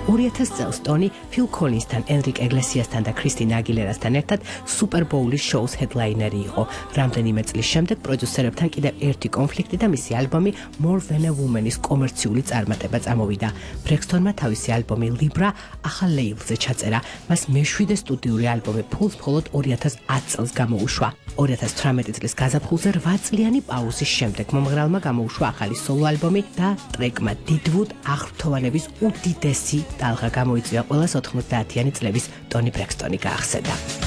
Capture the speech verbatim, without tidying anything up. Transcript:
ორი ათასი წელს ტონი ფილ კოლინსთან, ენრიკ ეგლესიასთან და ქრისტინა აგილერასთან ერთად სუპერ ბოულის შოუს ჰედლაინერი იყო. რამდენიმე წლის შემდეგ პროდიუსერებთან კიდევ ერთი კონფლიქტი და მისი ალბომი More Than a Woman-ის კომერციული წარმატება წამოვიდა. ბრექსტონმა თავისი ალბომი Libra ახალ ლეიბლზე ჩაწერა. მას მეშვიდე სტუდიური ალბომი ფულს მხოლოდ ორი ათასი ათი წელს გამოუშვა. ორი ათასი თვრამეტი წლის გაზაფხულზე რვა წლიანი პაუზის შემდეგ მომღრალმა გამოუშვა ახალი სოლო ალბომი და ტრეკმა Deadwood აღრთოვანების უდიდესი ტალღა გამოიწვია, ყველას ოთხმოცდაათიანი წლების ტონი ბრექსტონი გაახსენდა.